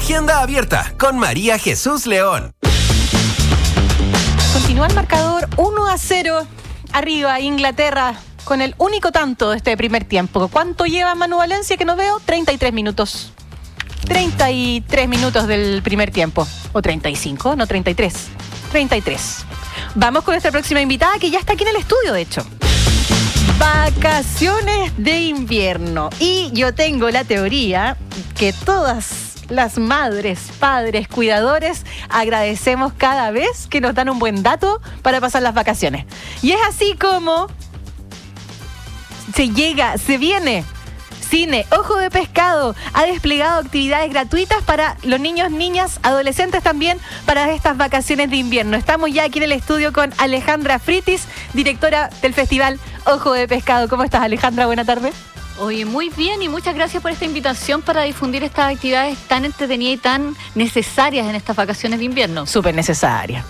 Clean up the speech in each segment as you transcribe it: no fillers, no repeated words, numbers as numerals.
Agenda abierta con María Jesús León. Continúa el marcador 1-0 arriba Inglaterra con el único tanto de este primer tiempo. ¿Cuánto lleva Manu Valencia que no veo? 33 minutos. 33 minutos del primer tiempo. ¿O 35? No, 33. 33. Vamos con nuestra próxima invitada que ya está aquí en el estudio, de hecho. Vacaciones de invierno. Y yo tengo la teoría que todas las madres, padres, cuidadores agradecemos cada vez que nos dan un buen dato para pasar las vacaciones. Y es así como se viene. Cine Ojo de Pescado ha desplegado actividades gratuitas para los niños, niñas, adolescentes también para estas vacaciones de invierno. Estamos ya aquí en el estudio con Alejandra Fritis, directora del Festival Ojo de Pescado. ¿Cómo estás, Alejandra? Buena tarde. Oye, muy bien y muchas gracias por esta invitación para difundir estas actividades tan entretenidas y tan necesarias en estas vacaciones de invierno. Súper necesarias,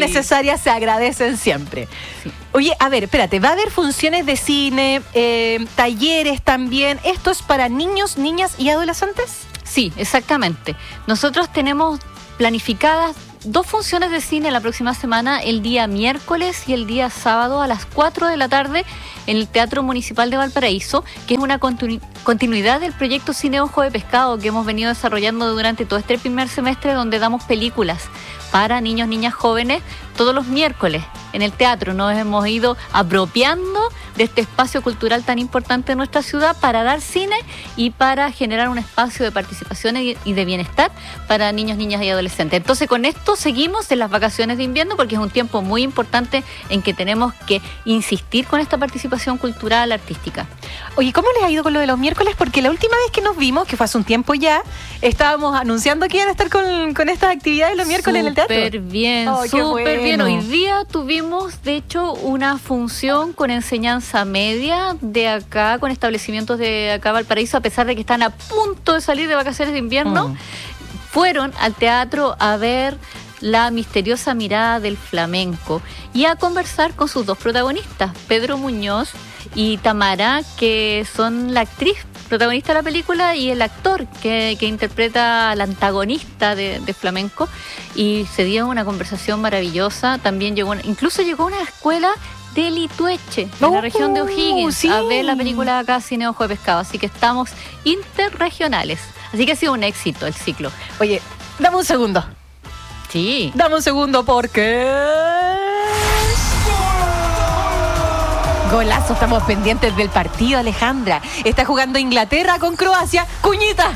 se agradecen siempre. Sí. Oye, a ver, espérate, va a haber funciones de cine, talleres también. ¿Esto es para niños, niñas y adolescentes? Sí, exactamente. Nosotros tenemos planificadas 2 funciones de cine la próxima semana, el día miércoles y el día sábado a las 4 de la tarde en el Teatro Municipal de Valparaíso, que es una continuidad del proyecto Cine Ojo de Pescado que hemos venido desarrollando durante todo este primer semestre, donde damos películas para niños, niñas, jóvenes todos los miércoles en el teatro. Nos hemos ido apropiando de este espacio cultural tan importante de nuestra ciudad para dar cine y para generar un espacio de participación y de bienestar para niños, niñas y adolescentes. Entonces, con esto seguimos en las vacaciones de invierno porque es un tiempo muy importante en que tenemos que insistir con esta participación cultural, artística. Oye, ¿cómo les ha ido con lo de los miércoles? Porque la última vez que nos vimos, que fue hace un tiempo ya, estábamos anunciando que iban a estar con estas actividades los miércoles en el teatro. Súper bien, súper bien. Hoy día tuvimos, de hecho, una función con enseñanza media de acá, con establecimientos de acá Valparaíso, a pesar de que están a punto de salir de vacaciones de invierno, fueron al teatro a ver La misteriosa mirada del flamenco y a conversar con sus 2 protagonistas, Pedro Muñoz y Tamara, que son la actriz protagonista de la película y el actor que interpreta al antagonista de flamenco, y se dio una conversación maravillosa. También incluso llegó a una escuela de Litueche, en la región de O'Higgins, sí, a ver la película acá, Cine Ojo de Pescado. Así que estamos interregionales. Así que ha sido un éxito el ciclo. Oye, dame un segundo. Sí. Dame un segundo porque... Golazo, estamos pendientes del partido, Alejandra. Está jugando Inglaterra con Croacia. ¡Cuñita!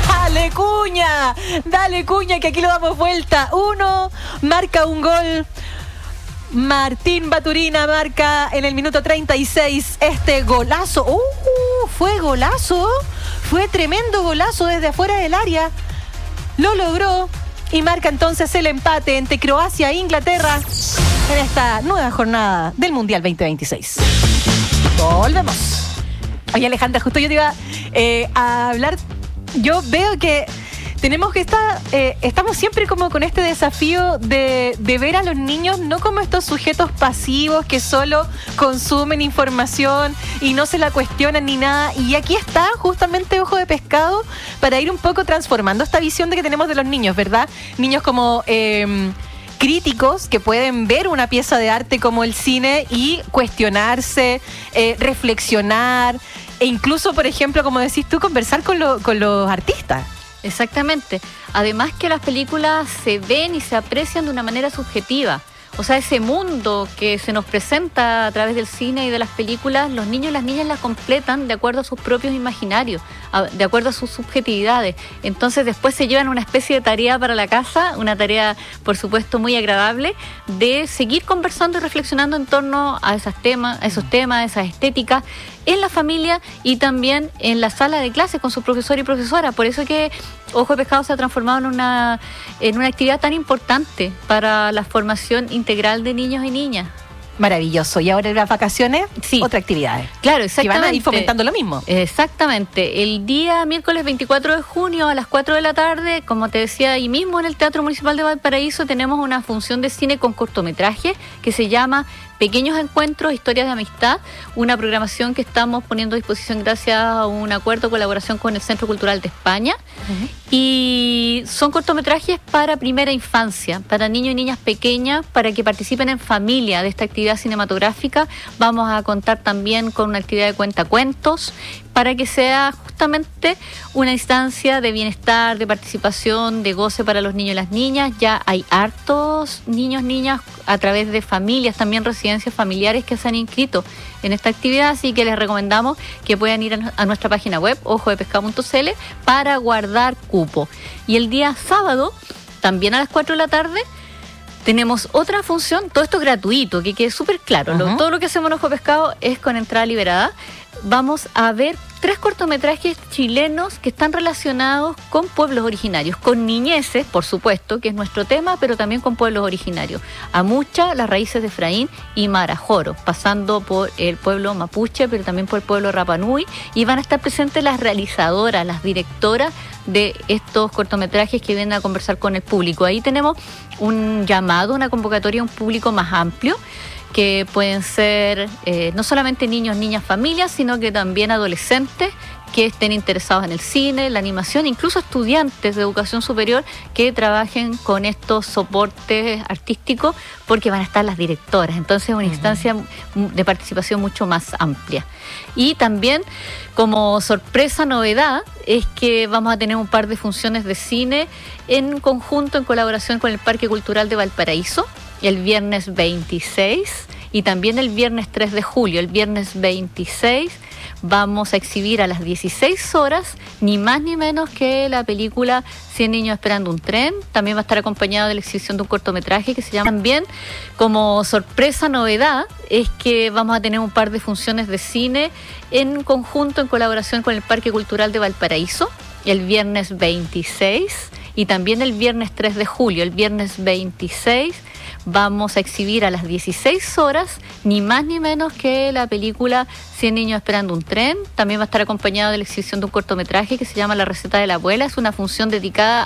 ¡Dale, Cuña, que aquí lo damos vuelta! Marca un gol. Martín Baturina marca en el minuto 36 este golazo. Fue golazo. Fue tremendo golazo desde afuera del área. Lo logró y marca entonces el empate entre Croacia e Inglaterra en esta nueva jornada del Mundial 2026. Volvemos. Oye, Alejandra, justo yo te iba a hablar. Yo veo que tenemos que estamos siempre como con este desafío de ver a los niños no como estos sujetos pasivos que solo consumen información y no se la cuestionan ni nada. Y aquí está justamente Ojo de Pescado para ir un poco transformando esta visión de que tenemos de los niños, ¿verdad? Niños como críticos que pueden ver una pieza de arte como el cine y cuestionarse, reflexionar e incluso, por ejemplo, como decís tú, conversar con los artistas. Exactamente. Además que las películas se ven y se aprecian de una manera subjetiva. O sea, ese mundo que se nos presenta a través del cine y de las películas, los niños y las niñas las completan de acuerdo a sus propios imaginarios, de acuerdo a sus subjetividades. Entonces después se llevan una especie de tarea para la casa, una tarea, por supuesto, muy agradable, de seguir conversando y reflexionando en torno a esos temas, esas estéticas, en la familia y también en la sala de clases con su profesor y profesora. Por eso que Ojo de Pescado se ha transformado en una actividad tan importante para la formación integral de niños y niñas. Maravilloso. Y ahora en las vacaciones, sí, otra actividad. Claro, exactamente. Y van a ir fomentando lo mismo. Exactamente. El día miércoles 24 de junio a las 4 de la tarde, como te decía, ahí mismo en el Teatro Municipal de Valparaíso tenemos una función de cine con cortometraje que se llama Pequeños Encuentros, Historias de Amistad, una programación que estamos poniendo a disposición gracias a un acuerdo de colaboración con el Centro Cultural de España. Y son cortometrajes para primera infancia, para niños y niñas pequeñas, para que participen en familia de esta actividad cinematográfica. Vamos a contar también con una actividad de cuentacuentos, para que sea justamente una instancia de bienestar, de participación, de goce para los niños y las niñas. Ya hay hartos niños, niñas, a través de familias, también residencias familiares que se han inscrito en esta actividad, así que les recomendamos que puedan ir a nuestra página web, ojodepescado.cl, para guardar cupo. Y el día sábado, también a las 4 de la tarde, tenemos otra función, todo esto es gratuito, que quede súper claro. Todo lo que hacemos en Ojo de Pescado es con entrada liberada. Vamos a ver 3 cortometrajes chilenos que están relacionados con pueblos originarios, con niñeces, por supuesto, que es nuestro tema, pero también con pueblos originarios. Amucha, Las Raíces de Efraín y Marajoro, pasando por el pueblo mapuche, pero también por el pueblo Rapanui, y van a estar presentes las realizadoras, las directoras de estos cortometrajes que vienen a conversar con el público. Ahí tenemos un llamado, una convocatoria a un público más amplio, que pueden ser no solamente niños, niñas, familias, sino que también adolescentes que estén interesados en el cine, la animación, incluso estudiantes de educación superior que trabajen con estos soportes artísticos, porque van a estar las directoras. Entonces es una instancia de participación mucho más amplia. Y también, como sorpresa, novedad, es que vamos a tener un par de funciones de cine en conjunto, en colaboración con el Parque Cultural de Valparaíso, el viernes 26 y también el viernes 3 de julio. El viernes 26 vamos a exhibir a las 16 horas, ni más ni menos que la película 100 niños esperando un tren. También va a estar acompañado de la exhibición de un cortometraje que se llama... También, como sorpresa, novedad, es que vamos a tener un par de funciones de cine en conjunto, en colaboración con el Parque Cultural de Valparaíso, el viernes 26 y también el viernes 3 de julio. El viernes 26 vamos a exhibir a las 16 horas, ni más ni menos que la película 100 niños esperando un tren. También va a estar acompañado de la exhibición de un cortometraje que se llama La receta de la abuela. Es una función dedicada